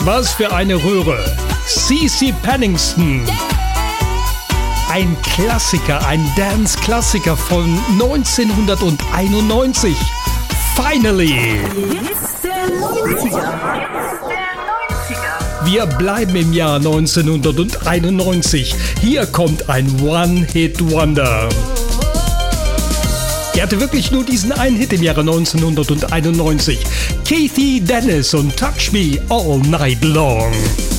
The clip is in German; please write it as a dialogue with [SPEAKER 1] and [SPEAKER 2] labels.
[SPEAKER 1] Was für eine Röhre. CeCe Penningston. Ein Klassiker, ein Dance-Klassiker von 1991. Finally! Wir bleiben im Jahr 1991. Hier kommt ein One-Hit-Wonder. Er hatte wirklich nur diesen einen Hit im Jahre 1991. Kathy Dennis und Touch Me All Night Long.